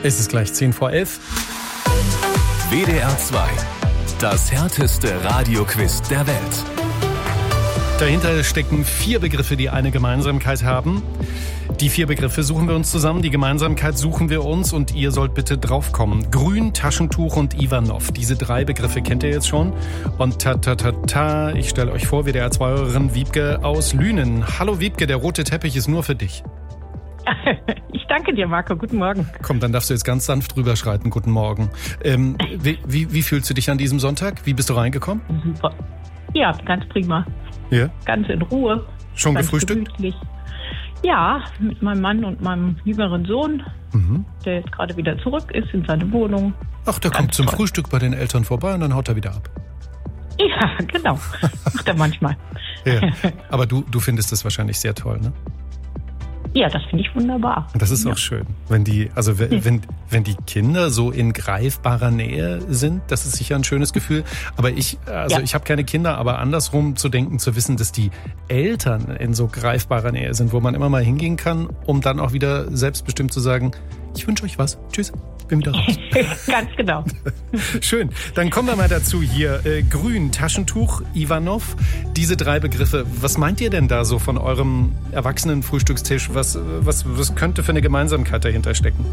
Es ist gleich 10:11. WDR 2. Das härteste Radioquiz der Welt. Dahinter stecken 4 Begriffe, die eine Gemeinsamkeit haben. Die 4 Begriffe suchen wir uns zusammen, die Gemeinsamkeit suchen wir uns und ihr sollt bitte draufkommen. Grün, Taschentuch und Ivanov. Diese 3 Begriffe kennt ihr jetzt schon. Und ich stelle euch vor, WDR 2-Hörerin Wiebke aus Lünen. Hallo Wiebke, der rote Teppich ist nur für dich. Ich danke dir, Marco. Guten Morgen. Komm, dann darfst du jetzt ganz sanft rüberschreiten. Guten Morgen. Wie fühlst du dich an diesem Sonntag? Wie bist du reingekommen? Super. Ja, ganz prima. Ja? Ganz in Ruhe. Schon ganz gefrühstückt? Gemütlich. Ja, mit meinem Mann und meinem jüngeren Sohn, der jetzt gerade wieder zurück ist in seine Wohnung. Ach, der Ganz kommt zum toll. Frühstück bei den Eltern vorbei und dann haut er wieder ab. Ja, genau. Macht er manchmal. Ja. Aber du findest das wahrscheinlich sehr toll, ne? Ja, das finde ich wunderbar. Das ist auch schön, wenn die Kinder so in greifbarer Nähe sind, das ist sicher ein schönes Gefühl. Aber ich habe keine Kinder, aber andersrum zu denken, zu wissen, dass die Eltern in so greifbarer Nähe sind, wo man immer mal hingehen kann, um dann auch wieder selbstbestimmt zu sagen, ich wünsche euch was, tschüss, bin wieder raus. Ganz genau. Schön, dann kommen wir mal dazu hier. Grün, Taschentuch, Ivanov, diese 3 Begriffe. Was meint ihr denn da so von eurem Erwachsenen-Frühstückstisch? Was könnte für eine Gemeinsamkeit dahinter stecken?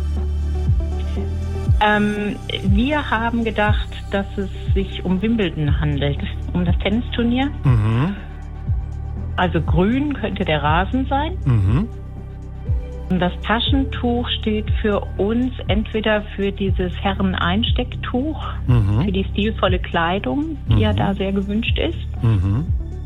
Wir haben gedacht, dass es sich um Wimbledon handelt, um das Tennisturnier. Mhm. Also grün könnte der Rasen sein. Mhm. Und das Taschentuch steht für uns entweder für dieses Herren-Einstecktuch, für die stilvolle Kleidung, die ja da sehr gewünscht ist. Mhm.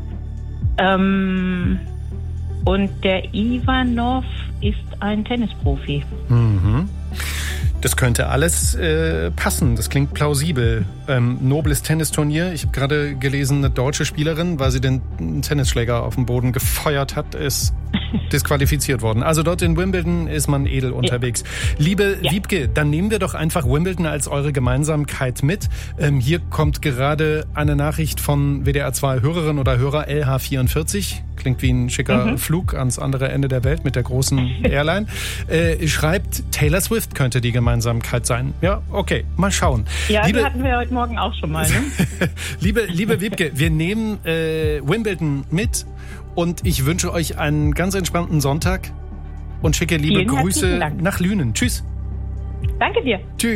Und der Ivanov ist ein Tennisprofi. Mhm. Das könnte alles passen. Das klingt plausibel. Nobles Tennisturnier. Ich habe gerade gelesen, eine deutsche Spielerin, weil sie den Tennisschläger auf den Boden gefeuert hat, ist disqualifiziert worden. Also dort in Wimbledon ist man edel unterwegs. Liebe Wiebke, dann nehmen wir doch einfach Wimbledon als eure Gemeinsamkeit mit. Hier kommt gerade eine Nachricht von WDR 2 Hörerin oder Hörer LH44. Klingt wie ein schicker Flug ans andere Ende der Welt mit der großen Airline. Schreibt, Taylor Swift könnte die Gemeinsamkeit sein. Ja, okay, mal schauen. Ja, die hatten wir heute Morgen auch schon mal. Ne? liebe Wiebke, wir nehmen Wimbledon mit und ich wünsche euch einen ganz entspannten Sonntag und schicke liebe Grüße nach Lünen. Tschüss. Danke dir. Tschüss.